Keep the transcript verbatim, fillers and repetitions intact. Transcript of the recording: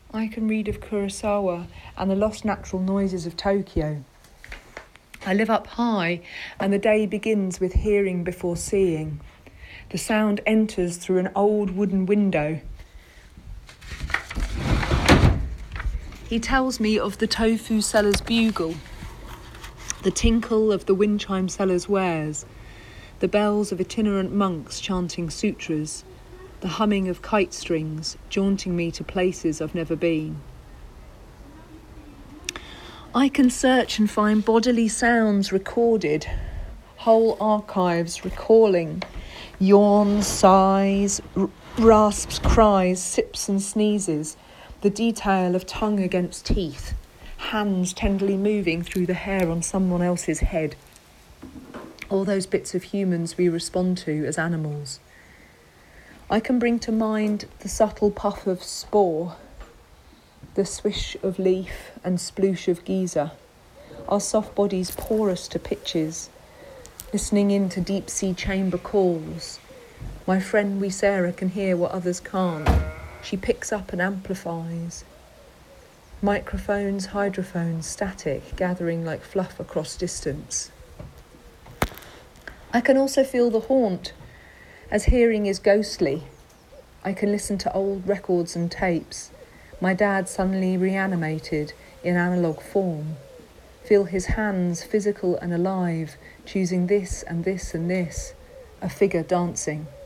I can read of Kurosawa and the lost natural noises of Tokyo. I live up high, and the day begins with hearing before seeing. The sound enters through an old wooden window. He tells me of the tofu seller's bugle, the tinkle of the wind chime seller's wares, the bells of itinerant monks chanting sutras, the humming of kite strings jaunting me to places I've never been. I can search and find bodily sounds recorded, whole archives recalling yawns, sighs, r- rasps, cries, sips and sneezes, the detail of tongue against teeth, hands tenderly moving through the hair on someone else's head. All those bits of humans we respond to as animals. I can bring to mind the subtle puff of spore, the swish of leaf and sploosh of geyser, our soft bodies porous to pitches, listening in to deep sea chamber calls. My friend wee Sarah can hear what others can't. She picks up and amplifies. Microphones, hydrophones, static, gathering like fluff across distance. I can also feel the haunt, as hearing is ghostly. I can listen to old records and tapes, my dad suddenly reanimated in analogue form, feel his hands physical and alive, choosing this and this and this, a figure dancing.